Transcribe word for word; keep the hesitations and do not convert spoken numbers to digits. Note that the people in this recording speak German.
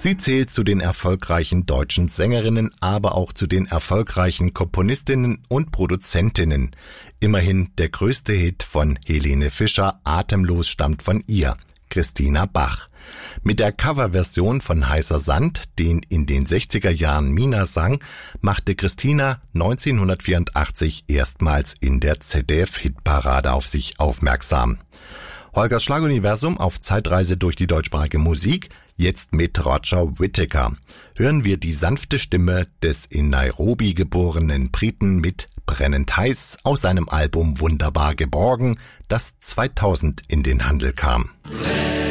Sie zählt zu den erfolgreichen deutschen Sängerinnen, aber auch zu den erfolgreichen Komponistinnen und Produzentinnen. Immerhin der größte Hit von Helene Fischer, Atemlos, stammt von ihr, Christina Bach. Mit der Coverversion von Heißer Sand, den in den sechziger Jahren Mina sang, machte Christina neunzehnhundertvierundachtzig erstmals in der Z D F-Hitparade auf sich aufmerksam. Holgers Schlaguniversum auf Zeitreise durch die deutschsprachige Musik, jetzt mit Roger Whittaker. Hören wir die sanfte Stimme des in Nairobi geborenen Briten mit Brennend heiß aus seinem Album Wunderbar geborgen, das zweitausend in den Handel kam.